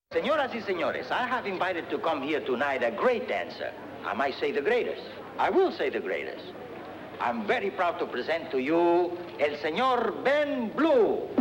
Señoras y señores, I have invited to come here tonight a great dancer. I might say the greatest. I will say the greatest. I'm very proud to present to you El Señor Ben Blue.